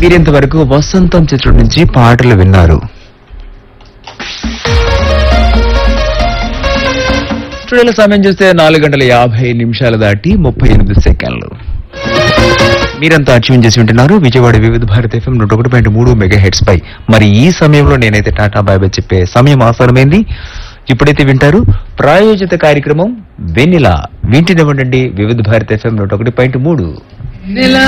మీరింతవరకు వసంతం చిత్రం నుంచి పాటలు విన్నారు. స్టూడియోలో సమయం చూస్తే 4:50 దాటి 38 మీరంతా ట్యూన్ చేసి ఉంటున్నారు విజయవాడ వివిధ భారత్ FM 101.3 మెగాహెర్ట్జ్ పై. మరి ఈ సమయంలో నేనైతే టాటా బాయ్ బాయ్ చెప్పే సమయం ఆసరమైంది. ఇప్పుడైతే వింటారు ప్రాయోజిత కార్యక్రమం వెన్నెల. వింటూనే ఉండండి వివిధ భారత్ FM 101.3.